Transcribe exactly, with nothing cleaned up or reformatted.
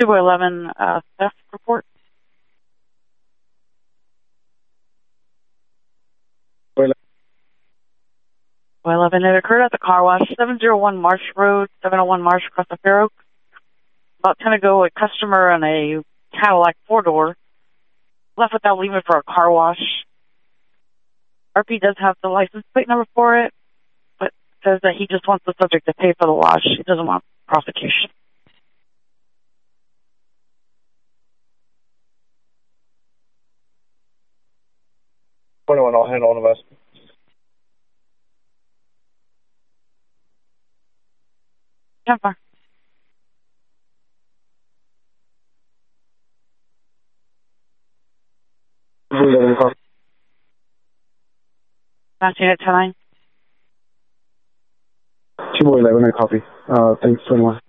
two by eleven uh, theft report. two by eleven. It occurred at the car wash, seven oh one Marsh Road, seven oh one Marsh, across the Fair Oaks. About ten ago, a customer in a Cadillac four-door left without leaving for a car wash. R P does have the license plate number for it, but says that he just wants the subject to pay for the wash. He doesn't want prosecution. twenty-one, I'll handle an investment. ten four. nineteen at ten nine. two more eleven, I copy. Uh, thanks, twenty-one.